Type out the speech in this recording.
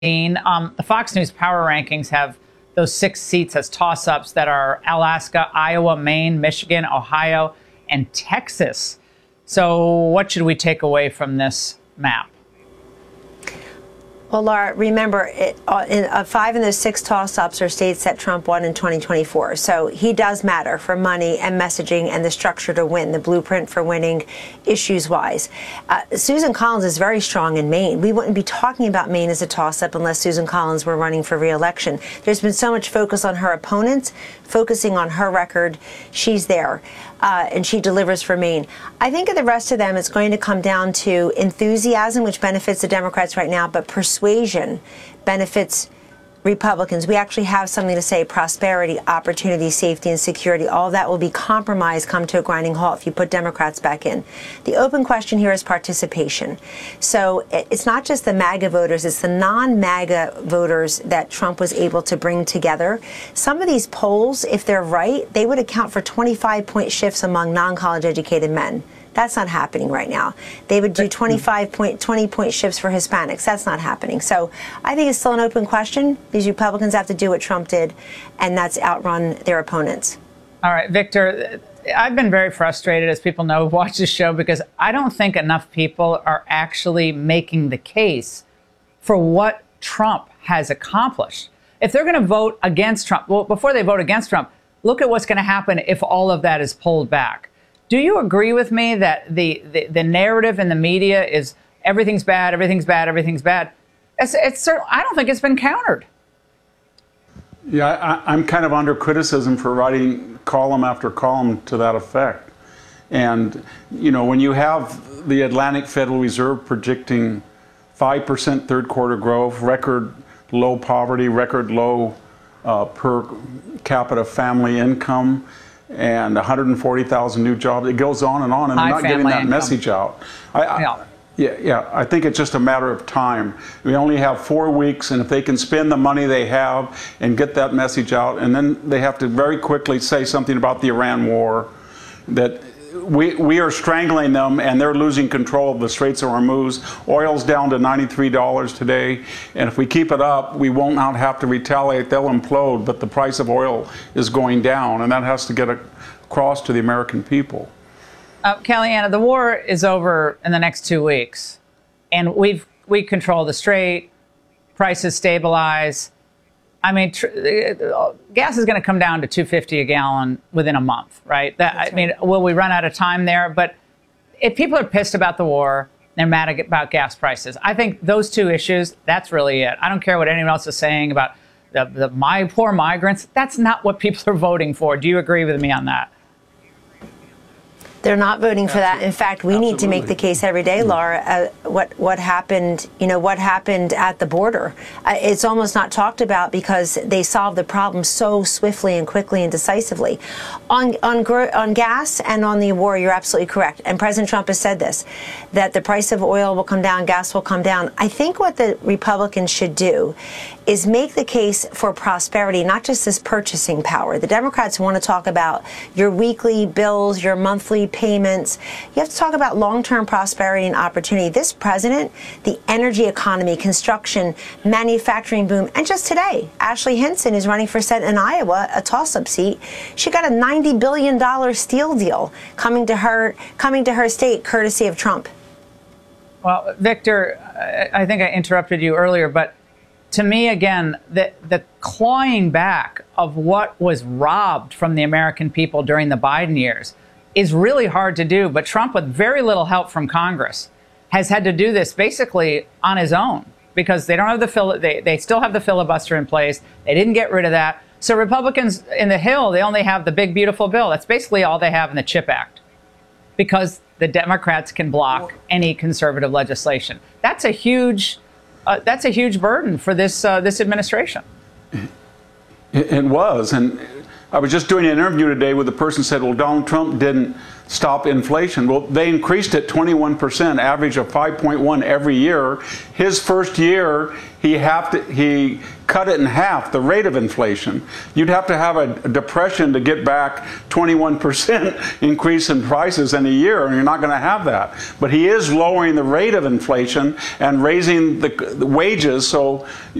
The Fox News power rankings have those 6 seats as toss-ups that are Alaska, Iowa, Maine, Michigan, Ohio, and Texas. So what should we take away from this map? Well, Laura, remember, 5 of those 6 toss-ups are states that Trump won in 2024. So he does matter for money and messaging and the structure to win, the blueprint for winning issues-wise. Susan Collins is very strong in Maine. We wouldn't be talking about Maine as a toss-up unless Susan Collins were running for re-election. There's been so much focus on her opponents, focusing on her record. She's there. And she delivers for Maine. I think of the rest of them, it's going to come down to enthusiasm, which benefits the Democrats right now, but persuasion benefits Republicans. We actually have something to say: prosperity, opportunity, safety, and security. All of that will be compromised, come to a grinding halt if you put Democrats back in. The open question here is participation. So it's not just the MAGA voters, it's the non-MAGA voters that Trump was able to bring together. Some of these polls, if they're right, they would account for 25-point shifts among non-college educated men. That's not happening right now. They would do 20-point shifts for Hispanics. That's not happening. So I think it's still an open question. These Republicans have to do what Trump did, and that's outrun their opponents. All right, Victor, I've been very frustrated, as people know who watch this show, because I don't think enough people are actually making the case for what Trump has accomplished. If they're going to vote against Trump, well, before they vote against Trump, look at what's going to happen if all of that is pulled back. Do you agree with me that the narrative in the media is everything's bad, everything's bad, everything's bad? I don't think it's been countered. Yeah, I'm kind of under criticism for writing column after column to that effect. And, you know, when you have the Atlantic Federal Reserve predicting 5% third quarter growth, record low poverty, record low per capita family income, and 140,000 new jobs. It goes on, and they're not getting that message out. I think it's just a matter of time. We only have 4 weeks, and if they can spend the money they have and get that message out, and then they have to very quickly say something about the Iran war, that we are strangling them and they're losing control of the Straits of Hormuz. Oil's down to $93 today, and if we keep it up, we won't not have to retaliate. They'll implode, but the price of oil is going down, and that has to get across to the American people. Kellyanna, the war is over in the next 2 weeks, and we control the Strait, prices stabilize. I mean, gas is going to come down to $2.50 a gallon within a month, right? I mean, will we run out of time there? But if people are pissed about the war, they're mad about gas prices. I think those 2 issues, that's really it. I don't care what anyone else is saying about my poor migrants. That's not what people are voting for. Do you agree with me on that? They're not voting for that. In fact, we need to make the case every day, Laura, what happened, what happened at the border. It's almost not talked about because they solved the problem so swiftly and quickly and decisively. On gas and on the war, you're absolutely correct. And President Trump has said this, that the price of oil will come down, gas will come down. I think what the Republicans should do is make the case for prosperity, not just this purchasing power. The Democrats want to talk about your weekly bills, your monthly payments. You have to talk about long-term prosperity and opportunity. This president, the energy economy, construction, manufacturing boom, and just today, Ashley Hinson is running for Senate in Iowa, a toss-up seat. She got a $90 billion steel deal coming to her state, courtesy of Trump. Well, Victor, I think I interrupted you earlier, but to me, again, the clawing back of what was robbed from the American people during the Biden years is really hard to do. But Trump, with very little help from Congress, has had to do this basically on his own because they don't have they still have the filibuster in place. They didn't get rid of that. So Republicans in the Hill, they only have the big, beautiful bill. That's basically all they have in the CHIP Act because the Democrats can block any conservative legislation. That's a huge burden for this administration. It was, and I was just doing an interview today where the person said, well, Donald Trump didn't stop inflation. Well, they increased it 21%, average of 5.1 every year. His first year, he cut it in half, the rate of inflation. You'd have to have a depression to get back 21% increase in prices in a year, and you're not going to have that. But he is lowering the rate of inflation and raising the wages, so